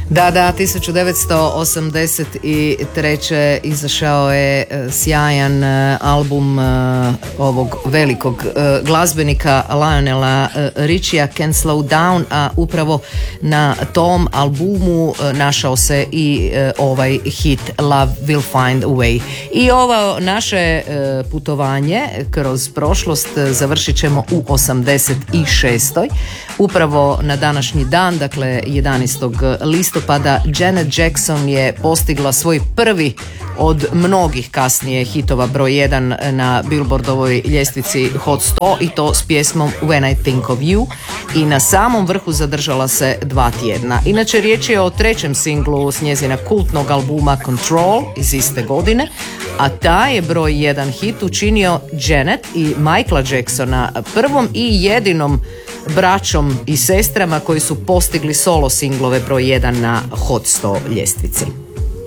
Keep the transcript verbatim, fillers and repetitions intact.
Da, da, tisuću devetsto osamdeset treće izašao je sjajan album ovog velikog glazbenika Lionela Richija, Can't Slow Down, a upravo na tom albumu našao se i ovaj hit Love Will Find a Way. I ovo naše putovanje kroz prošlost završit ćemo u osamdeset šestoj Upravo na današnji dan, dakle jedanaestog listopada, Janet Jackson je postigla svoj prvi od mnogih kasnije hitova broj jedan na Billboardovoj ljestvici Hot sto, i to s pjesmom When I Think of You, i na samom vrhu zadržala se dva tjedna. Inače, riječ je o trećem singlu s njezina kultnog albuma Control iz iste godine, a taj je broj jedan hit učinio Janet i Michaela Jacksona prvom i jedinom braćom i sestrama koji su postigli solo singlove broj jedan na Hot sto ljestvici.